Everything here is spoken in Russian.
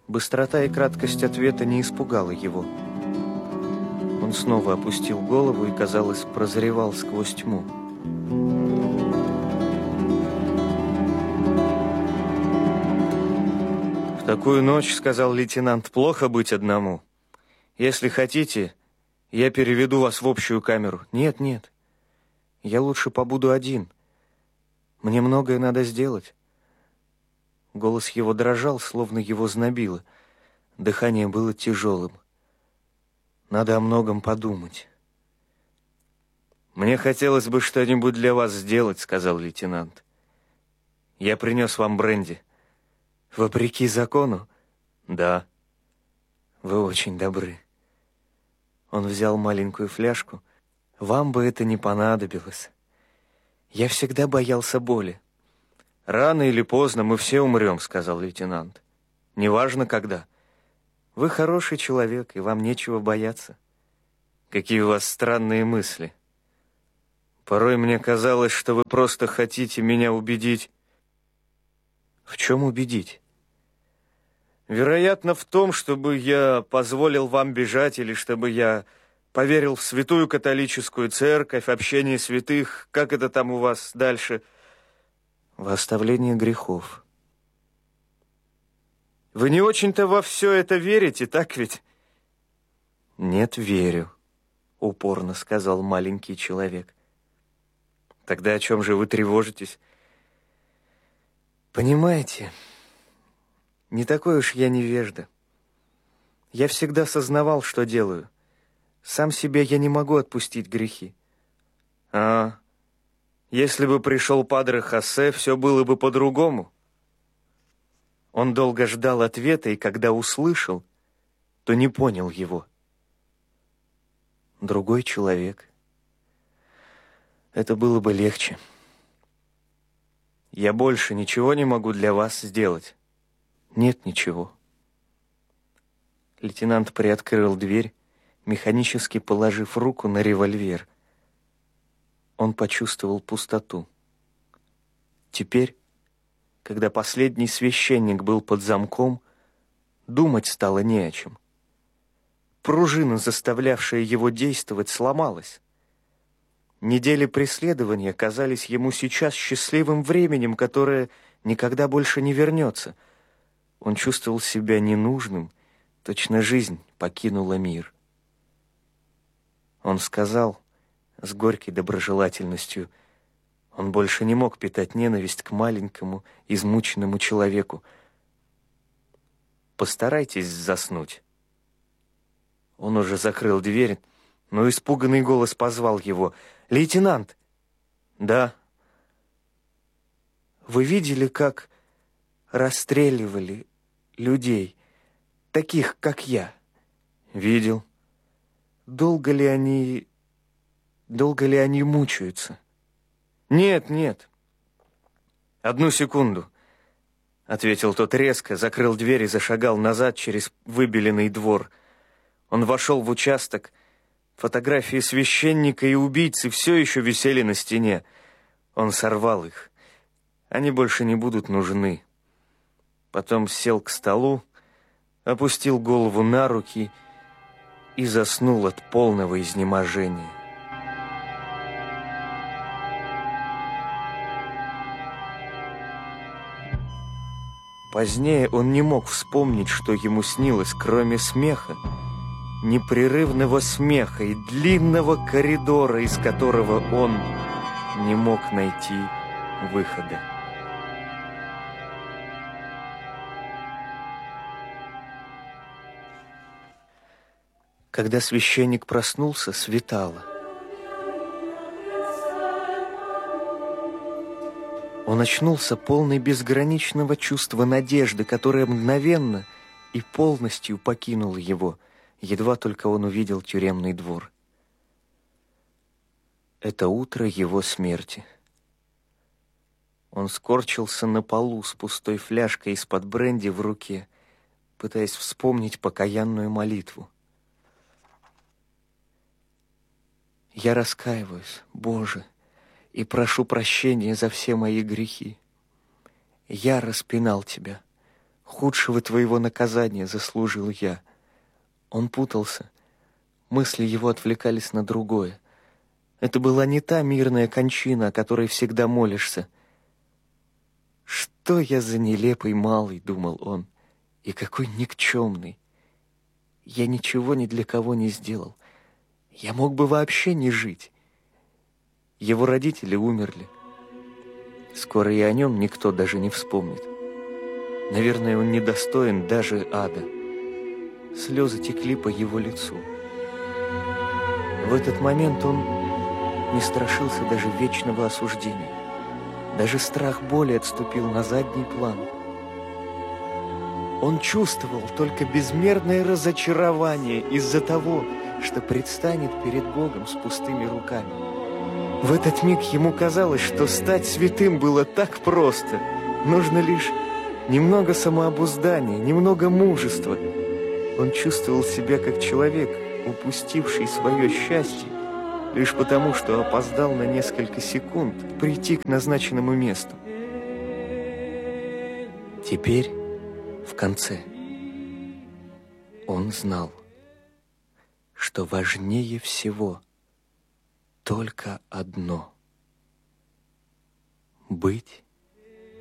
Быстрота и краткость ответа не испугала его. Он снова опустил голову и, казалось, прозревал сквозь тьму. «В такую ночь, — сказал лейтенант, — плохо быть одному. Если хотите, я переведу вас в общую камеру». «Нет, нет, я лучше побуду один. Мне многое надо сделать». Голос его дрожал, словно его знобило. Дыхание было тяжелым. «Надо о многом подумать». «Мне хотелось бы что-нибудь для вас сделать, — сказал лейтенант. Я принес вам бренди». «Вопреки закону?» «Да». «Вы очень добры». Он взял маленькую фляжку. «Вам бы это не понадобилось. Я всегда боялся боли». «Рано или поздно мы все умрем, — сказал лейтенант. Неважно, когда. Вы хороший человек, и вам нечего бояться». «Какие у вас странные мысли. Порой мне казалось, что вы просто хотите меня убедить». «В чем убедить?» «Вероятно, в том, чтобы я позволил вам бежать, или чтобы я поверил в святую католическую церковь, общение святых, как это там у вас дальше?» «В оставление грехов». «Вы не очень-то во все это верите, так ведь?» «Нет, верю», — упорно сказал маленький человек. «Тогда о чем же вы тревожитесь?» «Понимаете, не такой уж я невежда. Я всегда сознавал, что делаю. Сам себе я не могу отпустить грехи». «А, если бы пришел падре Хосе, все было бы по-другому». Он долго ждал ответа, и когда услышал, то не понял его. Другой человек. Это было бы легче. «Я больше ничего не могу для вас сделать?» «Нет ничего». Лейтенант приоткрыл дверь, механически положив руку на револьвер. Он почувствовал пустоту. Теперь, когда последний священник был под замком, думать стало не о чем. Пружина, заставлявшая его действовать, сломалась. Недели преследования казались ему сейчас счастливым временем, которое никогда больше не вернется. Он чувствовал себя ненужным, точно жизнь покинула мир. Он сказал с горькой доброжелательностью, он больше не мог питать ненависть к маленькому, измученному человеку: «Постарайтесь заснуть». Он уже закрыл дверь, но испуганный голос позвал его: «Лейтенант!» «Да». «Вы видели, как расстреливали людей, таких, как я?» «Видел». Долго ли они мучаются?» «Нет, нет». «Одну секунду», — ответил тот резко, закрыл дверь и зашагал назад через выбеленный двор. Он вошел в участок. Фотографии священника и убийцы все еще висели на стене. Он сорвал их. Они больше не будут нужны. Потом сел к столу, опустил голову на руки и заснул от полного изнеможения. Позднее он не мог вспомнить, что ему снилось, кроме смеха, непрерывного смеха и длинного коридора, из которого он не мог найти выхода. Когда священник проснулся, светало. Он очнулся полный безграничного чувства надежды, которое мгновенно и полностью покинуло его, едва только он увидел тюремный двор. Это утро его смерти. Он скорчился на полу с пустой фляжкой из-под бренди в руке, пытаясь вспомнить покаянную молитву. «Я раскаиваюсь, Боже, и прошу прощения за все мои грехи. Я распинал Тебя, Худшего твоего наказания заслужил я. Он путался. Мысли его отвлекались на другое. Это была не та мирная кончина, о которой всегда молишься. «Что я за нелепый малый?» — думал он. «И какой никчемный! Я ничего ни для кого не сделал. Я мог бы вообще не жить. Его родители умерли. Скоро и о нем никто даже не вспомнит. Наверное, он недостоин даже ада». Слезы текли по его лицу. В этот момент он не страшился даже вечного осуждения. Даже страх боли отступил на задний план. Он чувствовал только безмерное разочарование из-за того, что предстанет перед Богом с пустыми руками. В этот миг ему казалось, что стать святым было так просто. Нужно лишь немного самообуздания, немного мужества. Он чувствовал себя как человек, упустивший свое счастье, лишь потому, что опоздал на несколько секунд прийти к назначенному месту. Теперь, в конце, он знал, что важнее всего только одно — быть